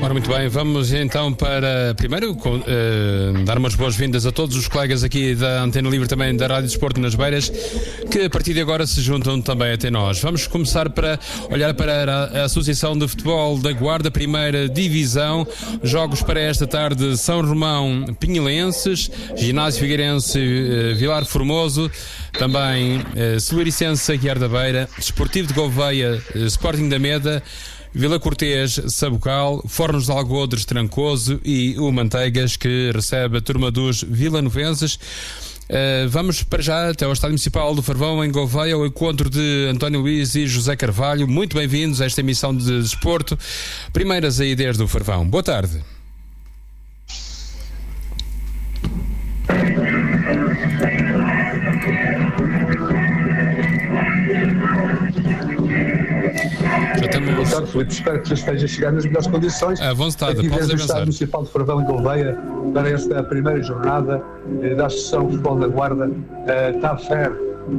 Ora, muito bem, vamos então para, primeiro, dar umas boas-vindas a todos os colegas aqui da Antena Livre, também da Rádio Desporto nas Beiras, que a partir de agora se juntam também até nós. Vamos começar para olhar para a Associação de Futebol da Guarda, Primeira Divisão. Jogos para esta tarde: São Romão, Pinhelenses, Ginásio Figueirense, Vilar Formoso, também Soluricense, Aguiar da Beira, Desportivo de Gouveia, Sporting da Meda, Vila Cortês, Sabucal, Fornos de Algodres, Trancoso e o Manteigas, que recebe a turma dos vilanovenses. Vamos para já até ao Estádio Municipal do Farvão, em Gouveia, ao encontro de António Luís e José Carvalho. Muito bem-vindos a esta emissão de desporto. Primeiras ideias do Farvão. Boa tarde. Portanto, Filipe, espero que já esteja a chegar nas melhores condições. À vontade, aqui podes desde o avançar. Estádio Municipal de Farvão, em Gouveia, para esta primeira jornada da Associação de Futebol da Guarda, TAFER.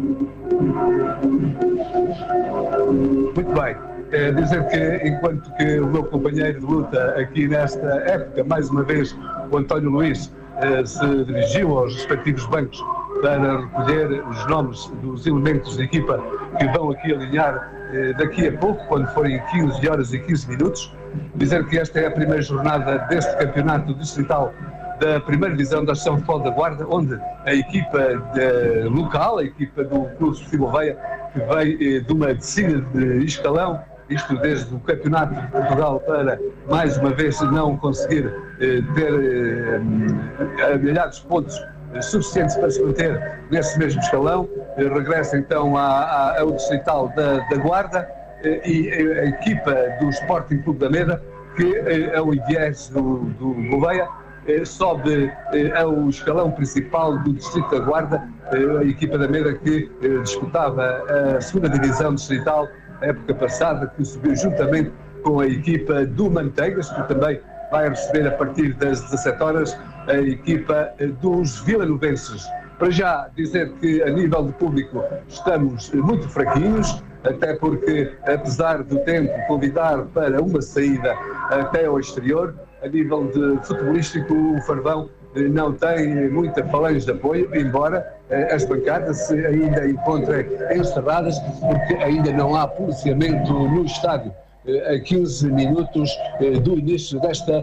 Muito bem. Dizer que, enquanto que o meu companheiro de luta aqui nesta época, mais uma vez, o António Luís, se dirigiu aos respectivos bancos para recolher os nomes dos elementos da equipa que vão aqui alinhar daqui a pouco, quando forem 15 horas e 15 minutos. Dizer que esta é a primeira jornada deste campeonato distrital da primeira divisão da Associação de Futebol da Guarda, onde a equipa local, a equipa do Clube Desportivo Gouveia, que veio de uma descida de escalão, isto desde o Campeonato de Portugal, para mais uma vez não conseguir ter amelhados pontos suficientes para se manter nesse mesmo escalão, regressa então ao distrital da Guarda, e a equipa do Sporting Clube da Meda, que é o inviés do Gouveia, sobe ao escalão principal do distrito da Guarda, a equipa da Meda que disputava a segunda divisão distrital a época passada, que subiu juntamente com a equipa do Manteigas, que também vai receber a partir das 17 horas a equipa dos vilanovenses. Para já dizer que a nível de público estamos muito fraquinhos, até porque, apesar do tempo convidar para uma saída até ao exterior, a nível de futebolístico o Farvão não tem muita falange de apoio, embora as bancadas se ainda encontrem encerradas, porque ainda não há policiamento no estádio a 15 minutos do início desta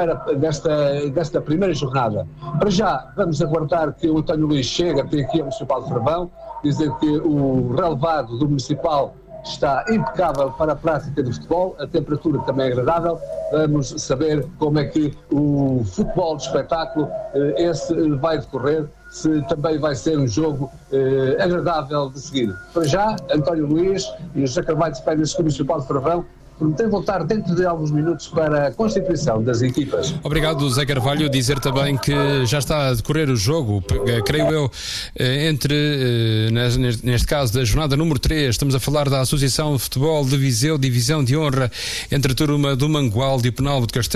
primeira jornada. Para já, vamos aguardar que o António Luís chegue até aqui ao Municipal de Farvão, dizer que o relevado do Municipal está impecável para a prática de futebol, a temperatura também é agradável. Vamos saber como é que o futebol de espetáculo esse vai decorrer, se também vai ser um jogo agradável de seguir. Para já, António Luís e José Carvalho despedem-se do Municipal de Farvão, prometendo voltar dentro de alguns minutos para a constituição das equipas. Obrigado, Zé Carvalho. Dizer também que já está a decorrer o jogo, creio eu, entre, neste caso, da jornada número 3, estamos a falar da Associação de Futebol de Viseu, Divisão de Honra, entre a turma do Mangualde e o Penalvo de Castelo.